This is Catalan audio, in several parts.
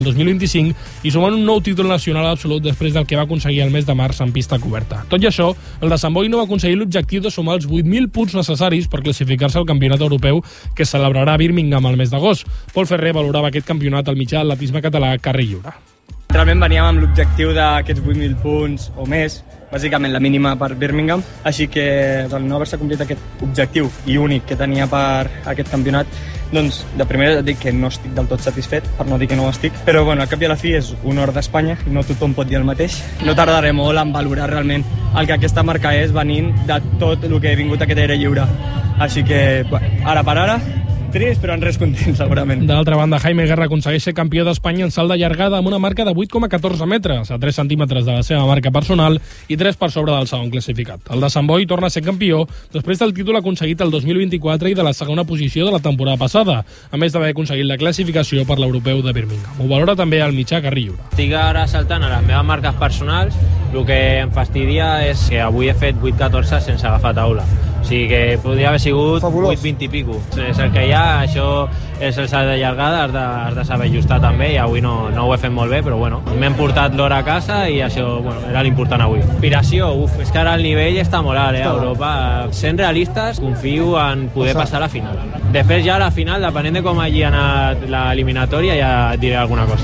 2025 i sumant un nou títol nacional absolut després del que va aconseguir el mes de març en pista coberta. Tot i això, el de Sant Boi no va aconseguir l'objectiu de sumar els 8.000 punts necessaris per classificar-se al campionat europeu que es celebrarà a Birmingham el mes d'agost. Pol Ferrer valorava aquest campionat al mitjà atletisme català Carrer Lliure. Realment veníem amb l'objectiu d'aquests 8.000 punts o més, bàsicament la mínima per Birmingham, així que al no haver-se complit aquest objectiu i únic que tenia per aquest campionat, doncs de primera et dic que no estic del tot satisfet, per no dir que no ho estic, però bueno, al cap i a la fi és un or d'Espanya, no tothom pot dir el mateix. No tardaré molt en valorar realment el que aquesta marca és venint de tot el que he vingut a aquest aire lliure. Així que, ara per ara, trist, però en res content, segurament. D'altra banda, Jaime Guerra aconsegueix ser campió d'Espanya en salt de llargada amb una marca de 8,14 metres, a 3 centímetres de la seva marca personal i 3 per sobre del segon classificat. El de Sant Boi torna a ser campió després del títol aconseguit el 2024 i de la segona posició de la temporada passada, a més d'haver aconseguit la classificació per l'europeu de Birmingham. Ho valora també el mitjà Carrer Lliure. Estic ara saltant a les meves marques personals, el que em fastidia és que avui he fet 8,14 sense agafar taula. O sigui que podria haver sigut 8,20 i pico. És el que hi ha, això és el salt de llargada, has de saber ajustar també, i avui no ho he fet molt bé, però bueno, m'hem portat l'hora a casa i això era l'important avui. Inspiració, és que ara el nivell està molt alt, a Europa. Sent realistes, confio en poder passar a la final. Després ja a la final, depenent de com hagi anat l'eliminatòria, ja et diré alguna cosa.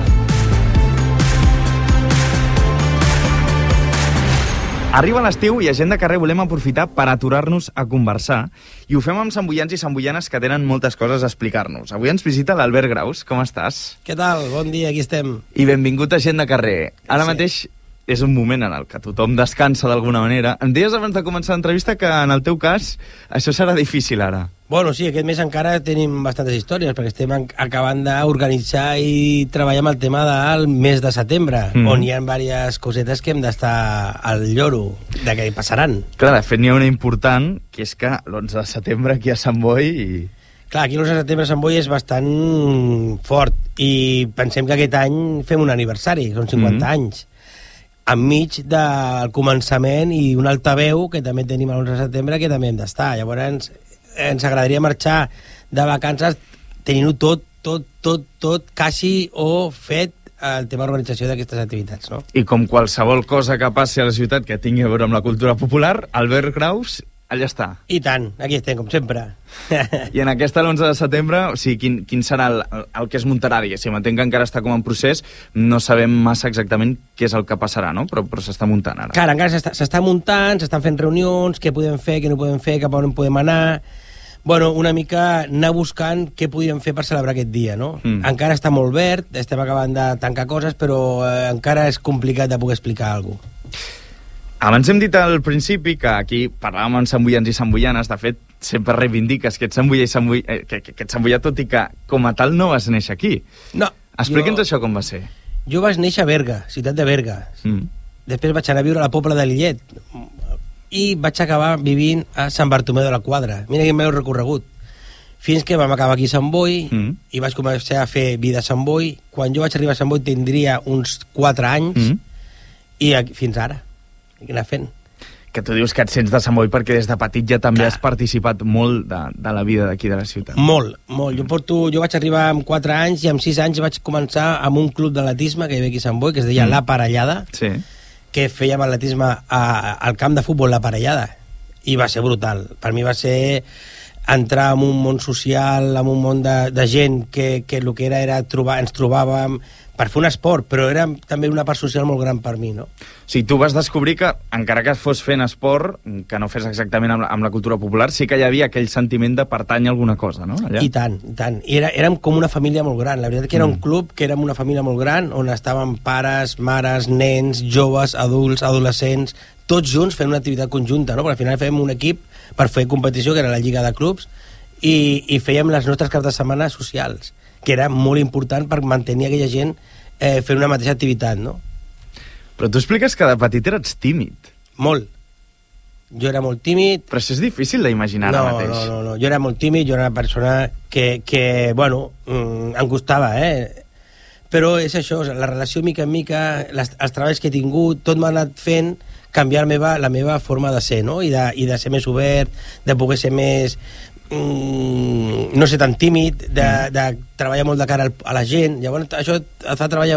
Arriba l'estiu i a Gent de Carrer volem aprofitar per aturar-nos a conversar i ho fem amb samboians i samboianes que tenen moltes coses a explicar-nos. Avui ens visita l'Albert Graus. Com estàs? Què tal? Bon dia, aquí estem. I benvingut a Gent de Carrer. Ara mateix és un moment en el que tothom descansa d'alguna manera. Em deies abans de començar l'entrevista que en el teu cas això serà difícil ara. Bueno, sí, aquest mes encara tenim bastantes històries, perquè estem acabant d'organitzar i treballar amb el tema del mes de setembre, on hi ha diverses cosetes que hem d'estar al lloro, de què passaran. Clar, de fet n'hi ha una important, que és que l'11 de setembre aquí a Sant Boi i... Clar, aquí l'11 de setembre a Sant Boi és bastant fort, i pensem que aquest any fem un aniversari, són 50 anys. Enmig del començament i un altaveu que també tenim l'11 de setembre que també hem d'estar. Llavors ens agradaria marxar de vacances tenint-ho tot quasi o fet el tema d'organització d'aquestes activitats, no? I com qualsevol cosa que passi a la ciutat que tingui a veure amb la cultura popular, Albert Graus, allà està. I tant, aquí estem, com sempre. I en aquesta l'11 de setembre, o sigui, quin serà el que es muntarà, diguéssim? Entenc que encara està com en procés, no sabem massa exactament què és el que passarà, no? Però s'està muntant ara. Clar, encara s'està muntant, s'estan fent reunions, què podem fer, què no podem fer, cap a on podem anar... Bueno, una mica anar buscant què podíem fer per celebrar aquest dia, no? Encara està molt verd, estem acabant de tancar coses, però encara és complicat de poder explicar alguna cosa. Abans hem dit al principi que aquí parlàvem amb samboians i samboianes, de fet, sempre reivindiques que ets samboià i samboià, tot i que com a tal no vas néixer aquí. No. Explica'ns això com va ser. Jo vaig néixer a Berga, ciutat de Berga. Després vaig anar a viure a la Pobla de Lillet, i vaig acabar vivint a Sant Bartomeu de la Quadra. Mira quin meu recorregut. Fins que vam acabar aquí a Sant Boi i vaig començar a fer vida a Sant Boi. Quan jo vaig arribar a Sant Boi tindria uns 4 anys i fins ara. He anat fent. Que tu dius que et sents de Sant Boi perquè des de petit ja també has participat molt de la vida d'aquí de la ciutat. Molt. Jo vaig arribar amb 4 anys i amb 6 anys vaig començar amb un club d'atletisme que hi havia aquí a Sant Boi, que es deia La Parellada. Sí. Que fèiem atletisme al camp de futbol, La Parellada, i va ser brutal. Per mi va ser entrar en un món social, en un món de gent que el que era ens trobàvem per fer un esport, però era també una part social molt gran per mi, no? O sigui, tu vas descobrir que, encara que fos fent esport, que no fes exactament amb la cultura popular, sí que hi havia aquell sentiment de pertany a alguna cosa, no? Allà. I tant, i tant. I érem com una família molt gran. La veritat que era un club que érem una família molt gran, on estàvem pares, mares, nens, joves, adults, adolescents, tots junts fent una activitat conjunta, no? Perquè al final fèiem un equip per fer competició, que era la Lliga de Clubs, i fèiem les nostres caps de setmana socials, que era molt important per mantenir aquella gent fent una mateixa activitat, no? Però tu expliques que de petit eres tímid. Molt. Jo era molt tímid. Però això és difícil d'imaginar ara mateix. No. Jo era molt tímid, jo era una persona que bueno, em costava, Però és això, la relació mica en mica, els treballs que he tingut, tot m'ha anat fent canviar la meva forma de ser, no? I de ser més obert, de poder ser més no ser tan tímid, de treballar molt de cara a la gent. Llavors això et fa treballar